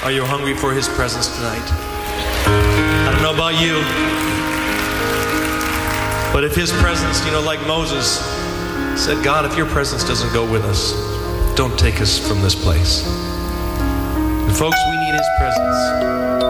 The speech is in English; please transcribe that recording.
Are you hungry for His presence tonight? I don't know about you, but if His presence, like Moses said, God, if your presence doesn't go with us, don't take us from this place. And folks, we need His presence.